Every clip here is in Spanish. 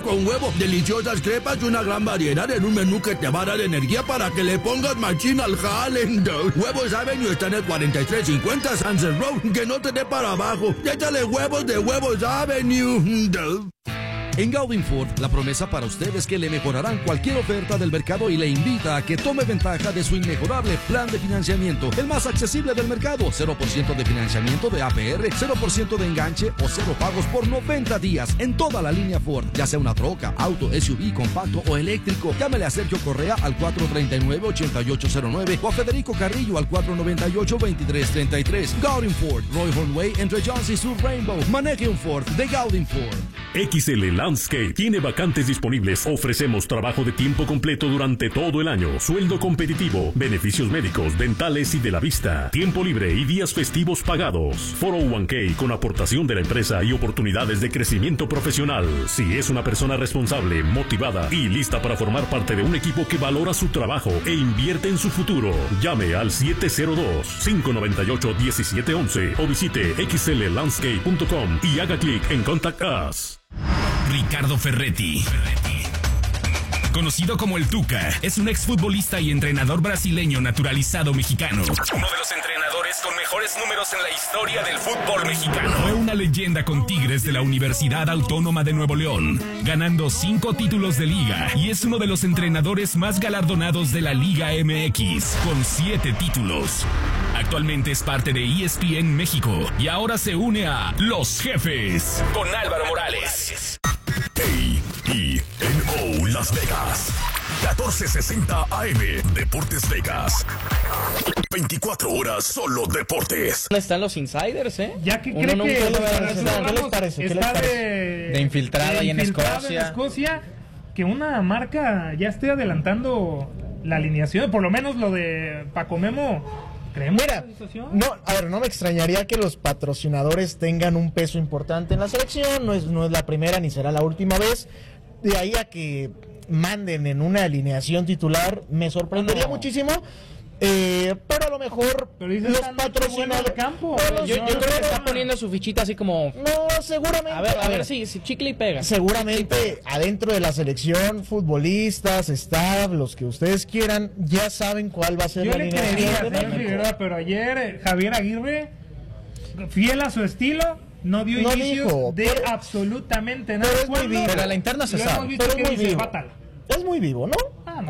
con huevo, deliciosas crepas y una gran variedad en un menú que te va a dar energía para que le pongas machín al jale. Huevos Avenue está en el 4350 Sunset Road, que no te dé para abajo. Y échale huevos de Huevos Avenue. En Gaudin Ford, la promesa para usted es que le mejorarán cualquier oferta del mercado y le invita a que tome ventaja de su inmejorable plan de financiamiento, el más accesible del mercado. 0% de financiamiento de APR, 0% de enganche o 0 pagos por 90 días en toda la línea Ford, ya sea una troca, auto, SUV, compacto o eléctrico. Llámele a Sergio Correa al 439-8809 o a Federico Carrillo al 498-2333. Gaudin Ford, Roy Hornway entre Johns y Sur Rainbow. Maneje un Ford de Gaudin Ford. XL Landscape tiene vacantes disponibles. Ofrecemos trabajo de tiempo completo durante todo el año, sueldo competitivo, beneficios médicos, dentales y de la vista, tiempo libre y días festivos pagados, 401k con aportación de la empresa y oportunidades de crecimiento profesional. Si es una persona responsable, motivada y lista para formar parte de un equipo que valora su trabajo e invierte en su futuro, llame al 702-598-1711 o visite xllandscape.com y haga clic en Contact Us. Ricardo Ferretti, conocido como el Tuca, es un exfutbolista y entrenador brasileño naturalizado mexicano. Uno de los entrenadores con mejores números en la historia del fútbol mexicano. Fue una leyenda con Tigres de la Universidad Autónoma de Nuevo León, ganando 5 títulos de liga, y es uno de los entrenadores más galardonados de la Liga MX, con 7 títulos. Actualmente es parte de ESPN México y ahora se une a Los Jefes con Álvaro Morales. KENO Las Vegas, 1460 AM, Deportes Vegas. 24 horas solo deportes. ¿Dónde están los insiders, Ya que Uno cree que nunca ¿qué les parece? está De infiltrado ahí en Escocia. Que una marca ya esté adelantando la alineación, por lo menos lo de Paco Memo. Mira, no me extrañaría que los patrocinadores tengan un peso importante en la selección. No es la primera ni será la última vez. De ahí a que manden en una alineación titular me sorprendería muchísimo. Pero a lo mejor los patrocinadores campo. Yo creo que está poniendo su fichita así como. No, seguramente. A ver, sí, chicle y pega. Seguramente adentro de la selección, futbolistas, staff, los que ustedes quieran, ya saben cuál va a ser la alineación. Pero ayer Javier Aguirre, fiel a su estilo, no dio indicios de absolutamente nada. Pero a la interna se sabe. Pero es muy vivo, ¿no?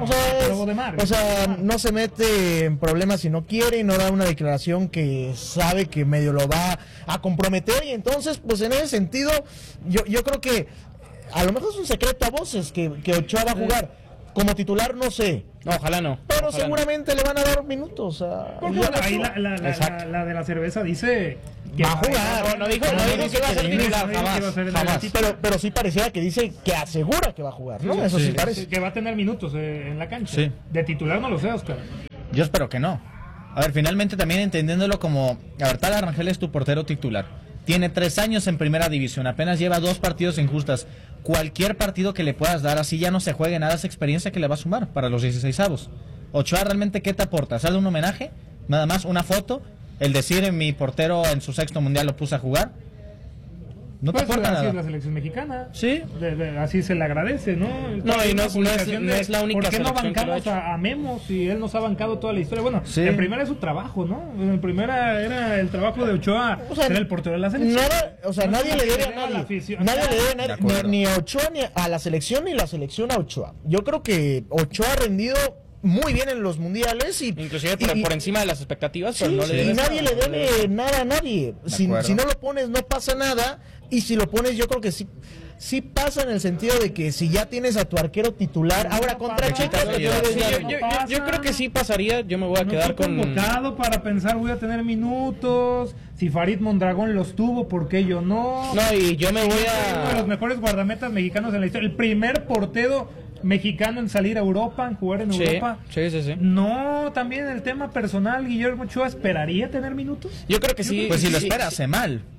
O sea, no se mete en problemas si no quiere y no da una declaración que sabe que medio lo va a comprometer, y entonces, pues en ese sentido, yo creo que a lo mejor es un secreto a voces que Ochoa va a jugar. Como titular, no sé. No, ojalá no. Pero seguramente le van a dar minutos. Porque ahí la de la cerveza dice que va a jugar. No dijo que va a ser titular, jamás. Pero sí parecía que dice que asegura que va a jugar, ¿no? Eso sí parece. Que va a tener minutos en la cancha. Sí. De titular no lo sé, Oscar. Yo espero que no. A ver, finalmente también entendiéndolo como... A ver, Tal Arrangel es tu portero titular. Tiene 3 años en primera división, apenas lleva 2 partidos injustas. Cualquier partido que le puedas dar, así ya no se juegue nada, esa experiencia que le va a sumar para los 16avos. Ochoa, ¿realmente qué te aporta? ¿Sale un homenaje? Nada más, una foto, el decir mi portero en su 6º mundial lo puse a jugar. No te aporta nada. Así es la selección mexicana. Sí. Así se le agradece, ¿no? No, y no es la única. ¿Por qué no bancamos a Memo si él nos ha bancado toda la historia? Bueno, en primera es su trabajo, ¿no? En primera era el trabajo de Ochoa, era el portero de la selección. Nadie le debe a nadie. Nadie le debe a nadie, ni a Ochoa, ni a la selección, ni la selección a Ochoa. Yo creo que Ochoa ha rendido muy bien en los mundiales inclusive por encima de las expectativas, pero no le y nadie le debe nada a nadie. Si no lo pones no pasa nada, y si lo pones yo creo que sí pasa, en el sentido de que si ya tienes a tu arquero titular, ahora contra Checa yo creo que sí pasaría. Yo me voy a quedar convocado para pensar voy a tener minutos. Si Farid Mondragón los tuvo, ¿por qué yo no? No, y yo me voy a... Uno de los mejores guardametas mexicanos en la historia, el primer portero mexicano en salir a Europa, en jugar en Europa. Sí. No, también el tema personal, Guillermo Ochoa, ¿esperaría tener minutos? Yo creo que sí. Pues si lo espera, hace mal.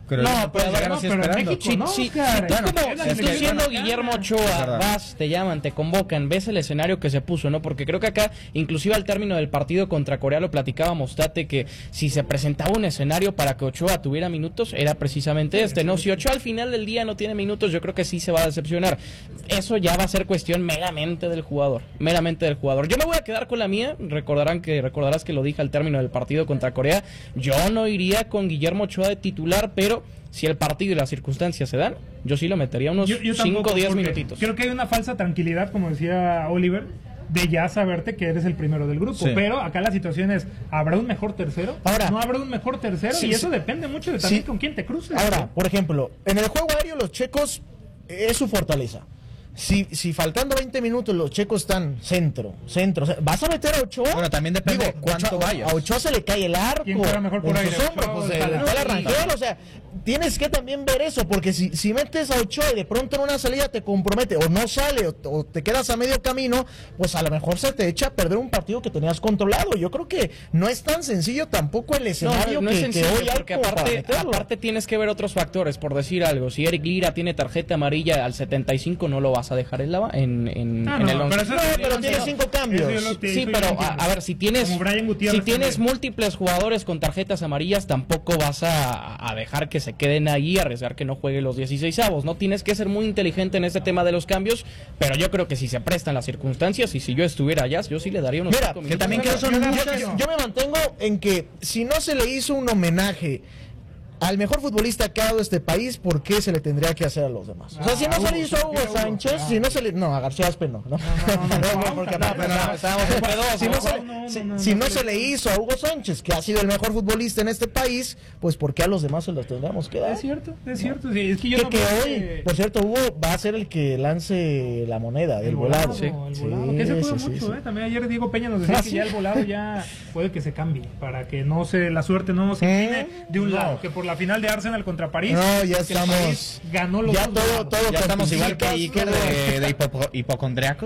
Pero en México, ¿no? Si tú siendo Guillermo Ochoa, vas, te llaman, te convocan, ves el escenario que se puso, ¿no? Porque creo que acá, inclusive al término del partido contra Corea, lo platicábamos, Tate, que si se presentaba un escenario para que Ochoa tuviera minutos, era precisamente ¿no? Si Ochoa al final del día no tiene minutos, yo creo que sí se va a decepcionar. Eso ya va a ser cuestión meramente del jugador. Yo me voy a quedar con la mía. Recordarás que lo dije al término del partido contra Corea. Yo no iría con Guillermo Ochoa de titular, pero si el partido y las circunstancias se dan, yo sí lo metería unos 5 o 10 minutitos. Creo que hay una falsa tranquilidad, como decía Oliver, de ya saberte que eres el primero del grupo, pero acá la situación es, ¿habrá un mejor tercero? Ahora, ¿no habrá un mejor tercero? Y eso depende mucho de también con quién te cruces. Ahora, por ejemplo, en el juego aéreo los checos es su fortaleza. Si faltando 20 minutos los checos están centro, ¿vas a meter a Ochoa? Bueno, también depende cuánto vayas. A Ochoa se le cae el arco. ¿Quién juega mejor por aire? O sea, tienes que también ver eso, porque si metes a Ochoa y de pronto en una salida te compromete, o no sale, o te quedas a medio camino, pues a lo mejor se te echa a perder un partido que tenías controlado. Yo creo que no es tan sencillo tampoco el escenario no es sencillo, que hoy hay, porque aparte tienes que ver otros factores, por decir algo. Si Eric Lira tiene tarjeta amarilla al 75, no lo vas a dejar en el 11. Pero tiene 5 cambios. Sí, pero a ver, si tienes múltiples jugadores con tarjetas amarillas, tampoco vas a dejar que se queden ahí, arriesgar que no juegue los 16avos, ¿no? Tienes que ser muy inteligente en este tema de los cambios, pero yo creo que si se prestan las circunstancias y si yo estuviera allá, yo sí le daría unos 5 minutos. Que también yo me mantengo en que si no se le hizo un homenaje al mejor futbolista que ha dado este país, ¿por qué se le tendría que hacer a los demás? O sea, si no se le hizo a Hugo Sánchez, si no se le... No, a García Aspe no. Si no se le hizo a Hugo Sánchez, que ha sido el mejor futbolista en este país, pues ¿por qué a los demás se los tendríamos que dar? Es cierto. Sí, es que yo que hoy, por cierto, Hugo va a ser el que lance la moneda del volado. Sí. Que se puede mucho, ¿eh? También ayer Diego Peña nos decía que ya el volado ya puede que se cambie, para que la suerte no se incline de un lado, que por la final de Arsenal contra París. No, ya estamos. Ganó los todo ya estamos igual que Iker de hipocondriaco.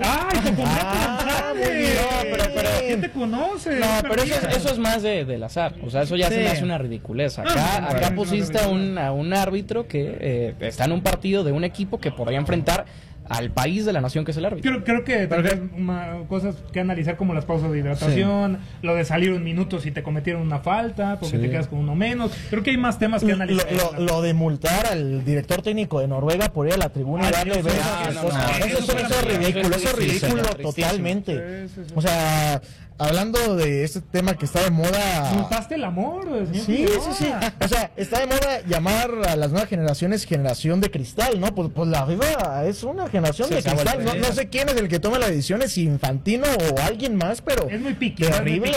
Pero ¿quién te conoce? No, pero eso es más del azar. O sea, eso ya se me hace una ridiculez. Acá pusiste a un árbitro que está en un partido de un equipo que podría enfrentar al país de la nación que es el árbitro. Creo que cosas que analizar, como las pausas de hidratación, lo de salir un minuto si te cometieron una falta, porque te quedas con uno menos. Creo que hay más temas que analizar. Lo de multar al director técnico de Noruega por ir a la tribuna y darle besos. Eso es ridículo totalmente. O sea, hablando de este tema que está de moda... ¿Multaste el amor? Sí. O sea, está de moda llamar a las nuevas generaciones generación de cristal, ¿no? Pues la FIFA es una generación de cristal. No sé quién es el que toma las decisiones, si Infantino o alguien más, pero... Es muy piqui. Terrible.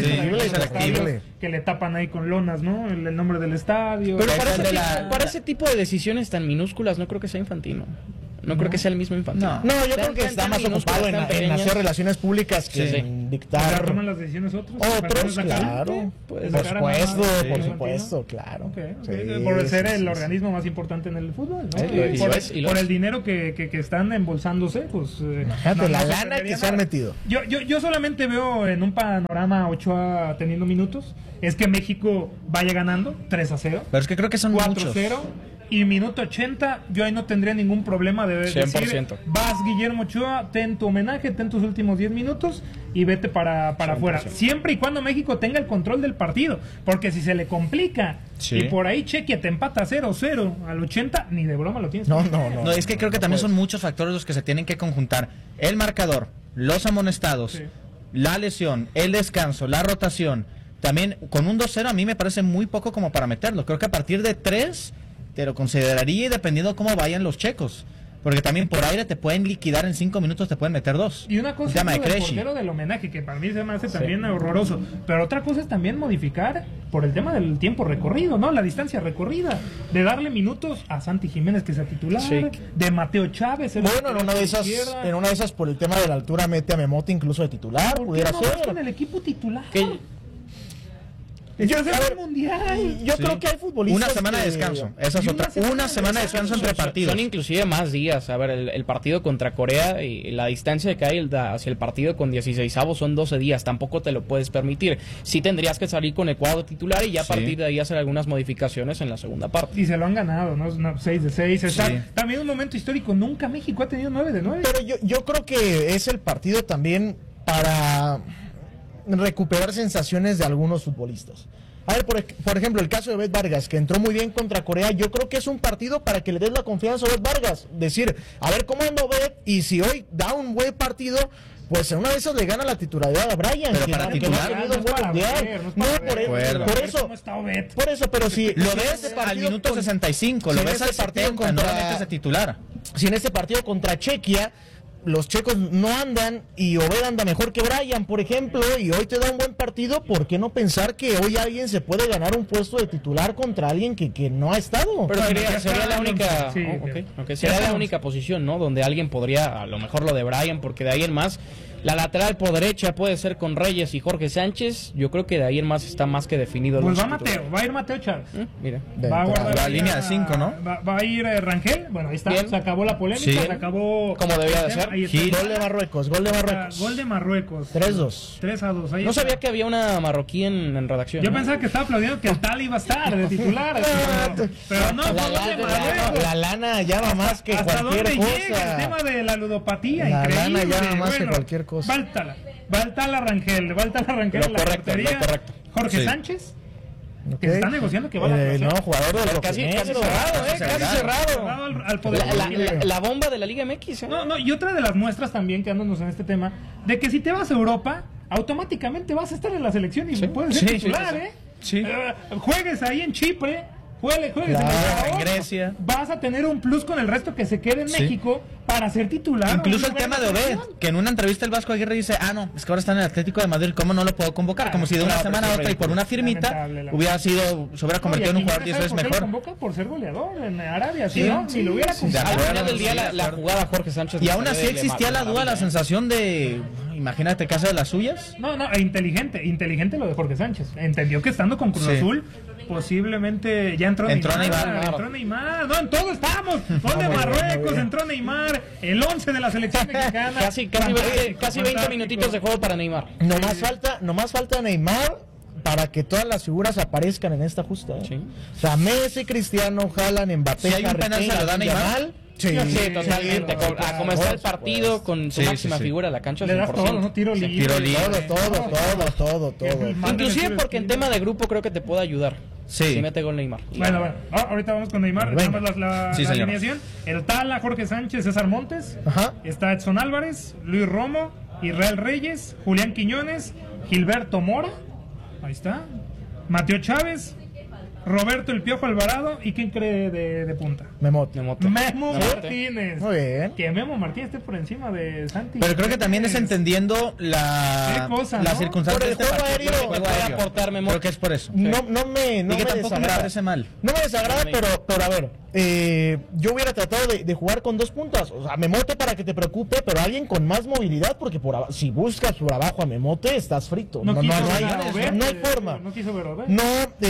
Que le tapan ahí con lonas, ¿no? El nombre del estadio. Pero para ese tipo de decisiones tan minúsculas no creo que sea Infantino. No creo que sea el mismo Infantino. No, yo creo que está más ocupado en hacer relaciones públicas que en dictar. ¿Toman las decisiones otros? Claro. Por supuesto, claro. Por ser el organismo más importante en el fútbol, ¿no? Por el dinero que están embolsándose, pues... Imagínate la lana que se han metido. Yo solamente veo en un panorama Ochoa teniendo minutos, es que México vaya ganando 3-0. Pero es que creo que son 4-0. Y minuto 80, yo ahí no tendría ningún problema de decir, 100%. Vas Guillermo Ochoa, ten tu homenaje, ten tus últimos 10 minutos y vete para afuera. Siempre y cuando México tenga el control del partido, porque si se le complica y por ahí Chequia te empata 0-0 al 80, ni de broma lo tienes. No, es que creo que también son muchos factores los que se tienen que conjuntar. El marcador, los amonestados, la lesión, el descanso, la rotación. También con un 2-0 a mí me parece muy poco como para meterlo. Creo que a partir de 3... te lo consideraría dependiendo cómo vayan los checos. Porque también por aire te pueden liquidar en 5 minutos, te pueden meter 2. Y una cosa es el portero del homenaje, que para mí se me hace también horroroso. Pero otra cosa es también modificar por el tema del tiempo recorrido, ¿no? La distancia recorrida. De darle minutos a Santi Jiménez, que sea titular. De Mateo Chávez. Bueno, en una de esas por el tema de la altura mete a Memote incluso de titular. ¿Por qué no vas con el equipo titular? Yo creo que hay futbolistas. Una semana de descanso, esa es otra. Una semana de descanso entre partidos. Son inclusive más días. A ver, el partido contra Corea y la distancia que hay hacia el partido con 16avos son 12 días. Tampoco te lo puedes permitir. Sí tendrías que salir con el cuadro titular y ya a partir de ahí hacer algunas modificaciones en la segunda parte. Y se lo han ganado, ¿no? 6 de 6. También un momento histórico. Nunca México ha tenido 9 de 9. Pero yo creo que es el partido también para recuperar sensaciones de algunos futbolistas. A ver, por ejemplo, el caso de Obed Vargas, que entró muy bien contra Corea. Yo creo que es un partido para que le des la confianza a Obed Vargas. Decir, a ver cómo anda Obed, y si hoy da un buen partido, pues en una de esas le gana la titularidad a Brian. Pero para titular por eso, pero si lo ves al minuto 65, lo ves al partido contra, no lo metes de titular. Si en este partido contra Chequia los checos no andan y Obed anda mejor que Brian, por ejemplo, y hoy te da un buen partido, ¿por qué no pensar que hoy alguien se puede ganar un puesto de titular contra alguien que no ha estado? Pero sería la única, sería la única posición, ¿no? Donde alguien podría, a lo mejor lo de Brian, porque de ahí en más, la lateral por derecha puede ser con Reyes y Jorge Sánchez. Yo creo que de ahí en más está más que definido. Pues va a ir Mateo Chávez. Mira. Va a guardar la línea de 5, ¿no? Va a ir Rangel. Bueno, ahí está. Bien. Se acabó la polémica. Sí. Se acabó. Como debía de ser. Gol de Marruecos. Gol de Marruecos. 3-2. 3-2. No sabía que había una marroquí en redacción. Yo pensaba que estaba aplaudiendo que el Tal iba a estar de titular. Pero no, la lana llama más que cualquier cosa. Llega el tema de la ludopatía. La increíble. lana llama más que cualquier cosa. Va el Tal Rangel. Lo correcto. Jorge Sánchez. Que se está negociando que va a la no, jugador de casi cerrado. Al poder la bomba de la Liga MX. No, y otra de las muestras también, quedándonos en este tema, de que si te vas a Europa, automáticamente vas a estar en la selección y puedes ser titular, juegues ahí en Chipre, juegues en Grecia, vas a tener un plus con el resto que se quede en México para ser titular. Incluso el tema de Obed, que en una entrevista el Vasco Aguirre dice, no, es que ahora está en el Atlético de Madrid, ¿cómo no lo puedo convocar? Como si de una semana a otra y por una firmita se hubiera convertido en un jugador 10 veces mejor. Lo convoca por ser goleador en Arabia, si lo hubiera convocado. Al final del día la jugada Jorge Sánchez. Y aún así existía la duda, la sensación de, imagínate, casa de las suyas. No, inteligente lo de Jorge Sánchez. Entendió que estando con Cruz Azul, posiblemente ya entró Neymar. No, en todo estamos. Gol de Marruecos, entró Neymar, el 11 de la selección mexicana. Casi 20 minutitos de juego para Neymar. Nomás falta Neymar para que todas las figuras aparezcan en esta justa. Sí. O sea, Messi, Cristiano, Haaland, Mbappé, si hay un penal se lo da Neymar. Sí, totalmente. Como está el partido con su máxima figura, la cancha le das todo, ¿no? Tiro libre. Todo. Inclusive porque en tema de grupo creo que te puede ayudar. Si mete gol Neymar. Bueno, ahorita vamos con Neymar. La alineación. El Tala, Jorge Sánchez, César Montes. Está Edson Álvarez, Luis Romo, Israel Reyes, Julián Quiñones, Gilberto Mora. Ahí está. Mateo Chávez, Roberto El Piojo Alvarado. ¿Y quién cree de punta? Memo Martínez. Muy bien. Que Memo Martínez esté por encima de Santi. Pero creo que también es entendiendo la circunstancia de este partido. Puede aportar Memo. Creo que es por eso. No me parece mal. No me desagrada, pero a ver, yo hubiera tratado de jugar con 2 puntas. O sea, Memote para que te preocupe, pero alguien con más movilidad, porque si buscas por abajo a Memote, estás frito. No hay forma. No quiso verlo, No,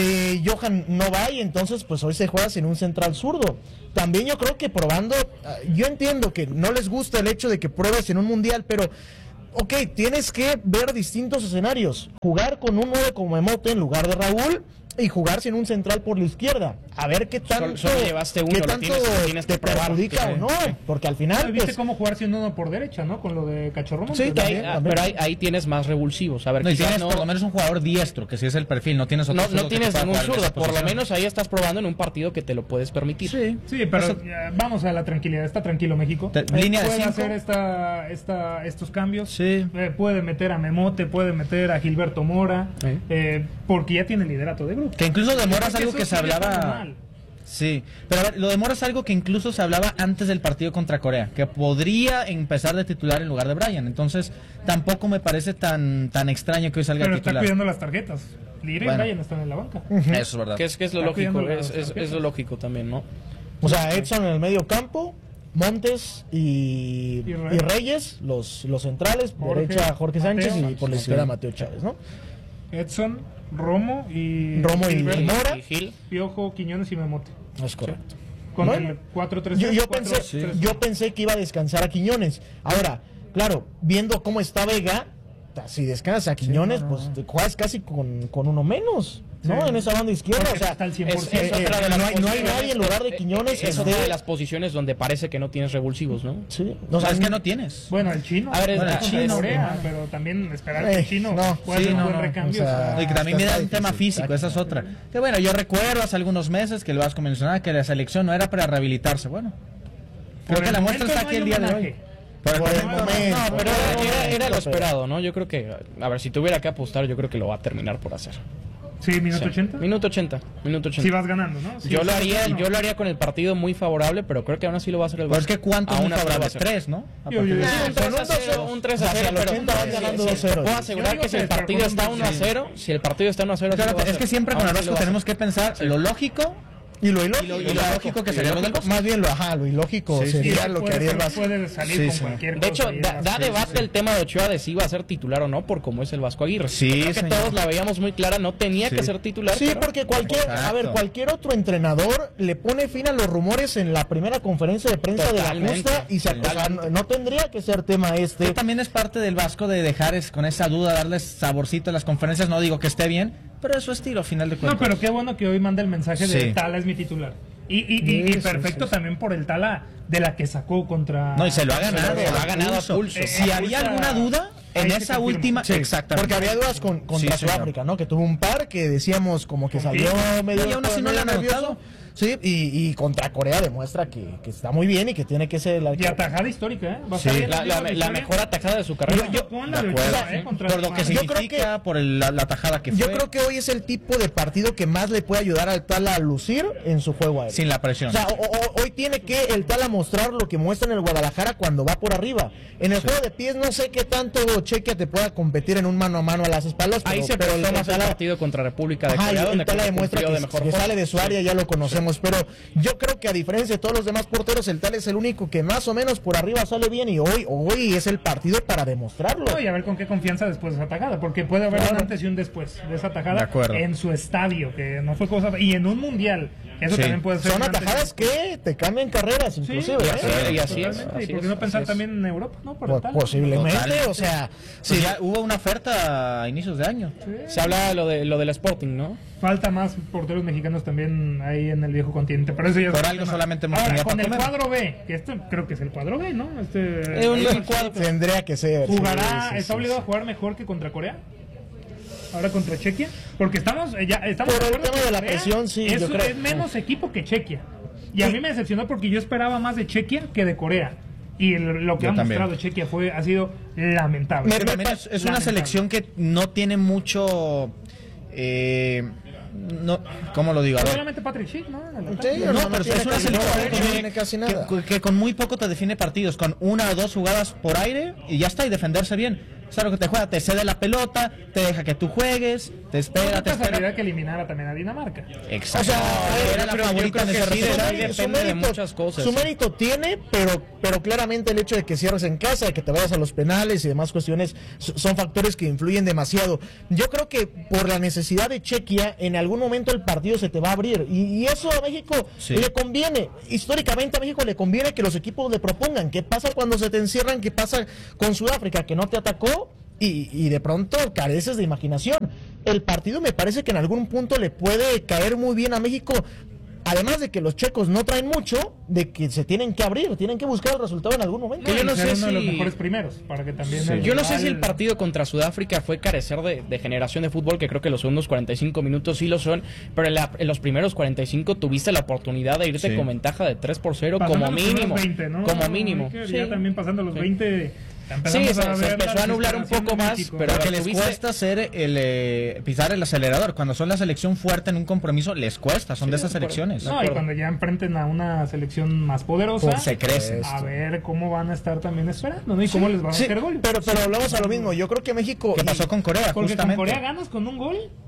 Johan no va, y entonces pues hoy se juega sin un central zurdo. También yo creo que probando, yo entiendo que no les gusta el hecho de que pruebes en un mundial, pero ok, tienes que ver distintos escenarios. Jugar con un 9 como Memote en lugar de Raúl, y jugar sin un central por la izquierda. A ver qué tanto, solo llevaste uno, qué tanto tienes que te perjudica o no. Porque al final... ¿Viste cómo jugar sin uno por derecha, no? Con lo de Cachorro. Sí, también. Pero ahí tienes más revulsivos. A ver, tienes por lo menos un jugador diestro, que si es el perfil, no tienes otro no tienes ningún zurdo. Por lo menos ahí estás probando en un partido que te lo puedes permitir. Sí, pero vamos a la tranquilidad. Está tranquilo México. Línea de 5. Puede hacer estos cambios. Sí. Puede meter a Memote, puede meter a Gilberto Mora, porque ya tiene liderato de grupo. Que incluso de Mora es algo que se hablaba. Sí, pero a ver, lo de Mora es algo que incluso se hablaba antes del partido contra Corea, que podría empezar de titular en lugar de Brian. Entonces, tampoco me parece tan extraño que hoy salga titular. Pero está cuidando las tarjetas. Lira y Brian están en la banca. Eso es verdad. Que es lo lógico, es lo lógico también, ¿no? O sea, Edson en el medio campo, Montes y Reyes, los centrales, por derecha Jorge Sánchez y por la izquierda Mateo Chávez, ¿no? Edson, Romo y Mora. Y Gil. Piojo, Quiñones y Memote. Es correcto. Con el 4-3. Yo pensé que iba a descansar a Quiñones. Ahora, claro, viendo cómo está Vega, si descansas a Quiñones, pues te juegas casi con uno menos, ¿no? En esa banda izquierda. Porque o sea, está al 100%. No hay nadie en lugar de Quiñones. Es una de las posiciones donde parece que no tienes revulsivos, ¿no? Sí. O sea, es que no tienes. Bueno, el chino. A ver, el chino, Corea, pero también esperar que el chino pueda hacer un buen recambio. O sea, y que también me da un tema físico, esa es otra. Que bueno, yo recuerdo hace algunos meses que lo vas a mencionar, que la selección no era para rehabilitarse. Bueno, creo que la muestra está aquí el día de hoy. Por el momento. No, pero era lo esperado, ¿no? Yo creo que, a ver, si tuviera que apostar, yo creo que lo va a terminar por hacer. Sí, minuto 80. Minuto 80. Si vas ganando, ¿no? Sí, yo lo haría con el partido muy favorable, pero creo que aún así lo va a hacer el Pero es que ¿cuánto es muy favorable? 3, ¿no? Un 3-0, pero van ganando 2-0. puedo asegurar que si el partido está 1-0, Claro, es que siempre con el Vasco tenemos que pensar lo lógico y lo ilógico que sería lo del Vasco. Más bien lo ilógico sería lo que haría el Vasco. Puede salir con cualquier cosa. De hecho, da debate el tema de Ochoa de si iba a ser titular o no, por cómo es el Vasco Aguirre. Sí, creo que todos la veíamos muy clara, no tenía que ser titular. Sí, porque cualquier otro entrenador le pone fin a los rumores en la primera conferencia de prensa de la justa y no tendría que ser tema Que también es parte del Vasco de dejar con esa duda, darles saborcito a las conferencias. No digo que esté bien, pero es su estilo, a final de cuentas. No, pero qué bueno que hoy manda el mensaje de Tala es mi titular. Y perfecto también por el Tala de la que sacó contra... No, y se lo ha ganado a pulso. Si había alguna duda, en esa última... Exactamente. Porque había dudas contra Sudáfrica, ¿no? Que tuvo un par que decíamos como que salió medio... Y aún así no le han anotado. Sí, y contra Corea demuestra que está muy bien y que tiene que ser y atajada histórica, ¿eh? La mejor atajada de su carrera. Por lo que significa, por la atajada que fue. Yo creo que hoy es el tipo de partido que más le puede ayudar al Tala a lucir en su juego aéreo. Sin la presión. O sea, hoy tiene que el Tala mostrar lo que muestra en el Guadalajara cuando va por arriba. En el juego de pies no sé qué tanto Chequia te pueda competir en un mano a mano a las espaldas. Ahí se prestó más el partido contra República de Corea, donde el Tala demuestra que sale de su área, ya lo conocemos. Pero yo creo que a diferencia de todos los demás porteros, el Tala es el único que más o menos por arriba sale bien y hoy es el partido para demostrarlo. No, y a ver con qué confianza después de esa atajada, porque puede haber un antes y un después de esa atajada en su estadio, que no fue cosa, y en un mundial. Eso también puede ser. Son atajadas que te cambian carreras, inclusive. Y así es. ¿Y por qué no pensar también en Europa? ¿No? Posiblemente, o sea, ya hubo una oferta a inicios de año. Se habla lo del Sporting, ¿no? Falta más porteros mexicanos también ahí en el viejo continente. Pero eso ya por algo solamente hemos tenido con el cuadro B, que esto creo que es el cuadro B, ¿no? Tendría que ser. ¿Jugará? ¿Está obligado a jugar mejor que contra Corea? Ahora contra Chequia, porque estamos por el tema de la presión, yo creo. Es menos equipo que Chequia. Y a mí me decepcionó porque yo esperaba más de Chequia que de Corea. Y lo que ha mostrado Chequia ha sido lamentable. Es una selección que no tiene mucho... no, ¿cómo lo digo? Solamente Patrick Schick, ¿no? Pero es una selección que con muy poco te define partidos, con una o dos jugadas por aire y ya está, y defenderse bien. O sea, lo que te juega, te cede la pelota, te deja que tú juegues, te espera, te espera. Que eliminara también a Dinamarca. Exacto. O sea, era la favorita en ese depende de muchas cosas. Su mérito tiene, pero claramente el hecho de que cierres en casa, de que te vayas a los penales y demás cuestiones son factores que influyen demasiado. Yo creo que por la necesidad de Chequia, en algún momento el partido se te va a abrir. Y eso a México le conviene. Históricamente a México le conviene que los equipos le propongan. ¿Qué pasa cuando se te encierran? ¿Qué pasa con Sudáfrica, que no te atacó? Y de pronto careces de imaginación. El partido me parece que en algún punto le puede caer muy bien a México, además de que los checos no traen mucho, de que se tienen que abrir, tienen que buscar el resultado en algún momento. Yo no sé si... uno de los mejores primeros, para que también yo no sé si el partido contra Sudáfrica fue carecer de generación de fútbol, que creo que los segundos 45 minutos sí lo son, pero en los primeros 45 tuviste la oportunidad de irte con ventaja de 3-0 como mínimo. 20, ¿no? Como mínimo. Ya también pasando los 20... Sí, se empezó a nublar un poco más, pero que les cuesta hacer pisar el acelerador. Cuando son la selección fuerte en un compromiso, les cuesta, son de esas selecciones. No, y cuando ya enfrenten a una selección más poderosa, se crecen. A ver cómo van a estar también esperando, ¿no? Y cómo les van a hacer gol. Pero hablamos a lo mismo. Yo creo que México... ¿Qué pasó con Corea? Porque justamente. con Corea ganas con un gol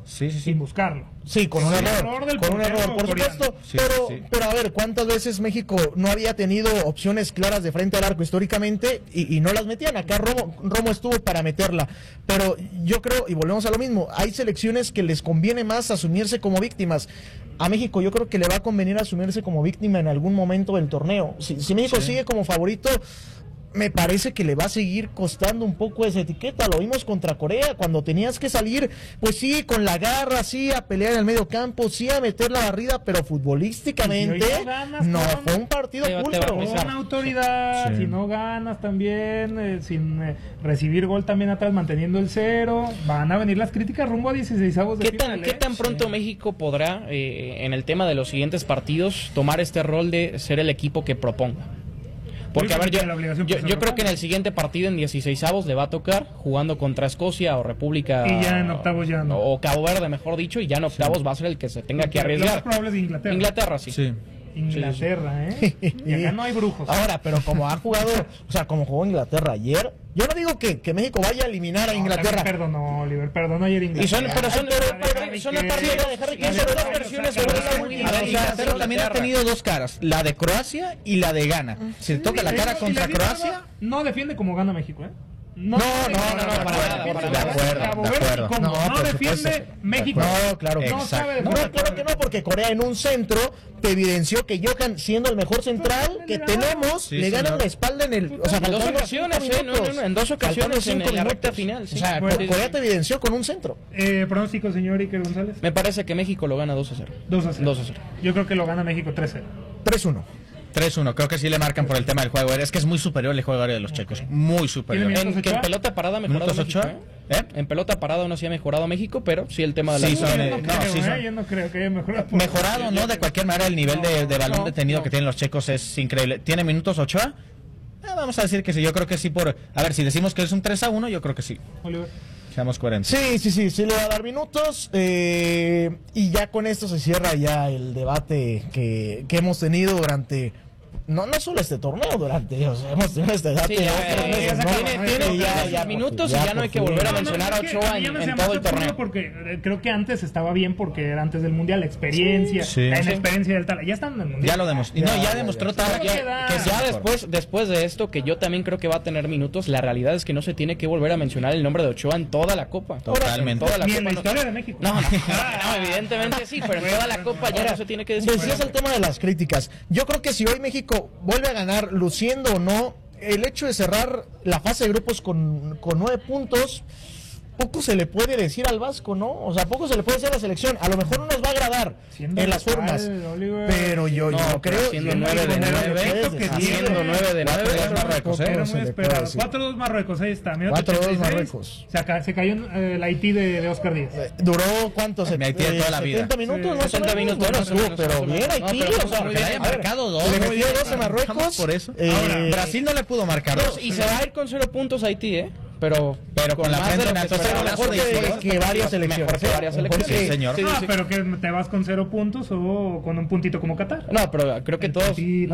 sin buscarlo. Sí, con un error, por supuesto. Pero a ver, ¿cuántas veces México no había tenido opciones claras de frente al arco históricamente y no las metían? Acá Romo estuvo para meterla. Pero yo creo, y volvemos a lo mismo, hay selecciones que les conviene más asumirse como víctimas. A México yo creo que le va a convenir asumirse como víctima en algún momento del torneo. Si México sigue como favorito, me parece que le va a seguir costando un poco esa etiqueta. Lo vimos contra Corea, cuando tenías que salir, pues sí, con la garra, sí, a pelear en el medio campo, sí, a meter la barrida, pero futbolísticamente no fue un partido pulcro. Con autoridad, si no ganas también, sin recibir gol también atrás, manteniendo el 0, van a venir las críticas rumbo a 16avos de final. ¿Qué tan pronto México podrá, en el tema de los siguientes partidos, tomar este rol de ser el equipo que proponga? Porque, a ver, yo creo que en el siguiente partido, en 16avos, le va a tocar jugando contra Escocia o República... Y ya en octavos ya no. O Cabo Verde, mejor dicho, y ya en octavos va a ser el que se tenga que arriesgar. Lo más probable es Inglaterra. Inglaterra, sí. Inglaterra, Y acá no hay brujos. Ahora, pero como ha jugado, o sea, como jugó Inglaterra ayer, yo no digo que México vaya a eliminar a Inglaterra. Perdonó, Oliver, perdonó ayer Inglaterra. Son dos versiones. Inglaterra también ha tenido dos caras, la de Croacia y la de Ghana. Si toca la cara contra Croacia... No defiende como gana México, No, para nada. No defiende México. No, claro. Claro que no, porque Corea en un centro te evidenció que Johan, siendo el mejor central que tenemos, le ganan la espalda en el... O sea, en 2 ocasiones, en 2 ocasiones en la recta final. O sea, Corea te evidenció con un centro. Pronóstico, señor Iker González. Me parece que México lo gana 2-0. 2-0. Yo creo que lo gana México 3-0. 3-1. 3-1, creo que sí le marcan por el tema del juego aéreo. Es que es muy superior el juego aéreo de los checos. Muy superior. En pelota parada ha mejorado México. En pelota parada no sí ha mejorado México, pero sí el tema de la... Yo no creo que haya mejorado. Mejorado, ¿no? De cualquier manera, el nivel de balón detenido que tienen los checos es increíble. ¿Tiene minutos Ochoa? Vamos a decir que sí. Yo creo que sí por... A ver, si decimos que es un 3-1, yo creo que sí. Oliver. Seamos coherentes. Sí le va a dar minutos. Y ya con esto se cierra ya el debate que hemos tenido durante... No solo este torneo, hemos tenido este debate. Tiene minutos y ya no hay que volver a mencionar a Ochoa en todo el torneo. Porque creo que antes estaba bien porque era antes del Mundial, la experiencia, la inexperiencia del tal. Ya están en el Mundial. Ya lo demostró. Ya demostró que ya después de esto, que yo también creo que va a tener minutos, la realidad es que no se tiene que volver a mencionar el nombre de Ochoa en toda la Copa. Totalmente. Ni en la historia de México. No, evidentemente sí, pero en toda la Copa ya no se tiene que decir. Decías el tema de las críticas. Yo creo que si hoy México vuelve a ganar, luciendo o no, el hecho de cerrar la fase de grupos con 9 puntos, poco se le puede decir al Vasco, ¿no? O sea, poco se le puede decir a la selección. A lo mejor no nos va a agradar en las formas, pero yo creo... Siendo 9 de 9. 4-2 Marruecos, ahí está. 4-2 Marruecos. Se cayó el Haití de Oscar Díaz. ¿Duró cuánto? Haití toda la vida. 70 minutos, 60 minutos. Pero bien Haití. O sea, que le haya marcado 2. Le metió 2 a Marruecos. Por eso. Brasil no le pudo marcar 2. Y se va a ir con 0 puntos Haití, Pero con la frente en alto, mejor que varias selecciones. Sí, señor. Pero que te vas con 0 puntos o con un puntito como Qatar. No, pero creo que todos.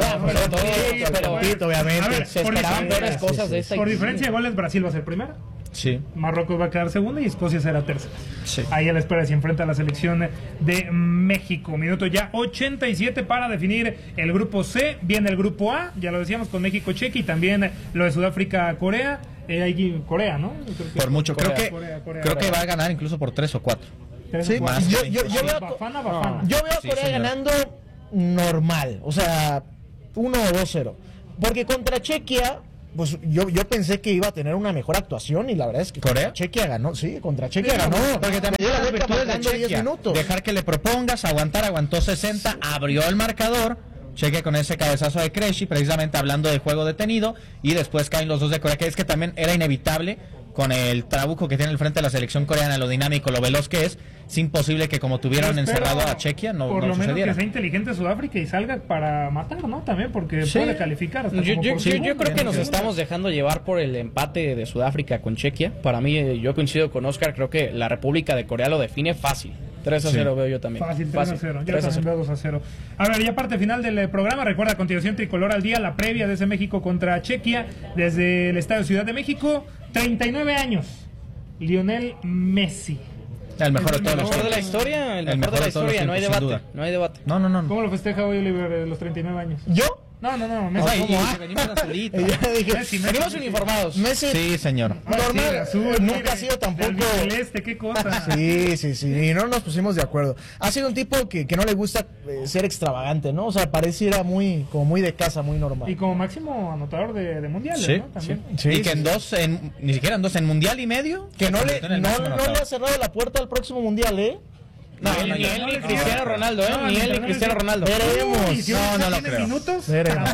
Obviamente. Se esperaban peores cosas de esta. Por diferencia de goles, Brasil va a ser primera. Sí. Marruecos va a quedar segunda y Escocia será tercera. Sí. Ahí a la espera se enfrenta a la selección de México. Minuto ya 87 para definir el grupo C. Viene el grupo A, ya lo decíamos, con México, Chequia y también lo de Sudáfrica, Corea. Corea, ¿no? Por mucho. Creo que va a ganar incluso por 3 o 4. Sí, más. Yo veo a Corea ganando normal. O sea, 1 o 2-0. Porque contra Chequia, pues yo pensé que iba a tener una mejor actuación y la verdad es que ¿Corea? Chequia ganó, contra Chequia ganó. Porque también las virtudes de Chequia, dejar que le propongas, aguantó 60, abrió el marcador. Chequia con ese cabezazo de Krejci, precisamente hablando de juego detenido, y después caen los dos de Corea, que es que también era inevitable con el trabuco que tiene el frente de la selección coreana, lo dinámico, lo veloz que es imposible que como tuvieron encerrado a Chequia no por lo sucediera. menos que sea inteligente Sudáfrica y salga para matar, ¿no? También porque puede calificar. Yo creo que nos estamos dejando llevar por el empate de Sudáfrica con Chequia. Para mí, yo coincido con Oscar, creo que la República de Corea lo define fácil. 3-0 veo yo también. Fácil, 3-0. Yo también veo 2-0. A ver, ya parte final del programa. Recuerda, a continuación, Tricolor al Día, la previa de ese México contra Chequia, desde el Estadio Ciudad de México. 39 años. Lionel Messi. El mejor de todos los de la historia, el mejor de la historia, no hay debate, no hay debate. No. ¿Cómo lo festeja hoy Oliver los 39 años? ¿Yo? No, venimos azulitos. Venimos uniformados. Messi. Sí, señor. Normal, nunca ha sido tampoco. Celeste, qué cosa. Sí. Y no nos pusimos de acuerdo. Ha sido un tipo que no le gusta ser extravagante, ¿no? O sea, pareciera como muy de casa, muy normal. Y como máximo anotador de mundiales, ¿no? También. Sí. Y que ni siquiera en 2, en mundial y medio. Que no le ha cerrado la puerta al próximo mundial, ¿eh? Ni él ni Cristiano Ronaldo, Ni él ni Cristiano Ronaldo. Veremos. No lo creo. Veremos.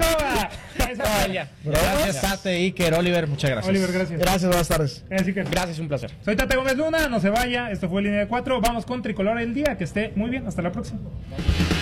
Gracias, Tate, Iker, Oliver, muchas gracias. Oliver, gracias. Gracias, buenas tardes. Gracias, un placer. Soy Tate Gómez Luna, no se vaya, esto fue Línea de 4, vamos con Tricolor el Día, que esté muy bien, hasta la próxima.